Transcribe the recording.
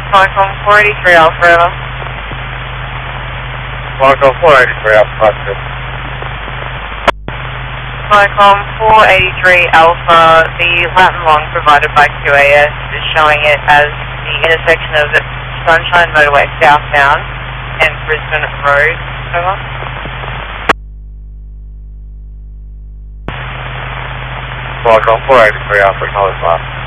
Qualcomm 483 Alpha. Qualcomm 483 Alpha. Qualcomm 483 Alpha, the Latin long provided by QAS is showing it as the intersection of the Sunshine Motorway southbound and Brisbane Road. Over. Qualcomm 483 Alpha, call us off.